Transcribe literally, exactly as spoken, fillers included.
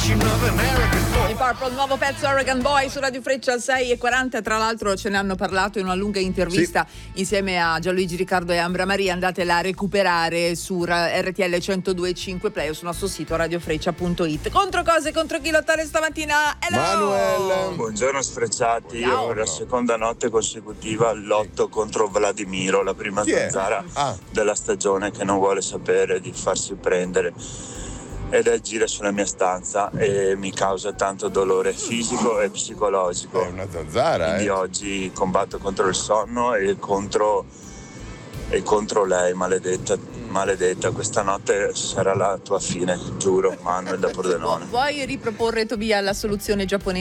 Il Purple, nuovo pezzo Oregon Boy su Radio Freccia al sei e quaranta. Tra l'altro ce ne hanno parlato in una lunga intervista sì. insieme a Gianluigi Riccardo e Ambra Maria. Andatela a recuperare su R T L centodue e cinque Play o sul nostro sito radiofreccia punto it. Contro cose, contro chi lottare stamattina? Hello! Manuel! Buongiorno sfrecciati. Ciao. Io per la seconda notte consecutiva lotto contro Vladimiro, la prima zanzara ah. della stagione che non vuole sapere di farsi prendere ed è gira sulla mia stanza e mi causa tanto dolore fisico e psicologico. È una zanzara, Quindi eh? oggi combatto contro il sonno e contro, e contro lei, maledetta. Maledetta, questa notte sarà la tua fine, giuro. Manuel da Pordenone. Vuoi riproporre, Tobia, la soluzione giapponese?